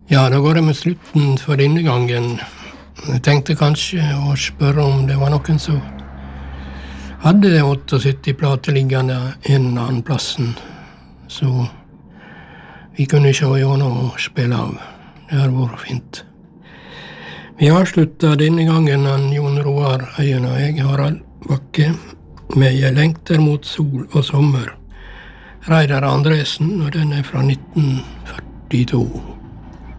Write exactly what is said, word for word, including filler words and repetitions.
Ja, da går det med slutten for denne gangen. Jeg tenkte kanskje å spørre om det var noen som hadde syttiåtte plater liggende en eller annen plassen, så vi kunne se gjennom og spille av. Det har vært fint. Vi avslutta denne gangen av Jon Roar Øyen og jeg, Harald Bakke, med Jeg lengter mot sol og sommer. Reidar Andresen, og den er fra nitten førtito.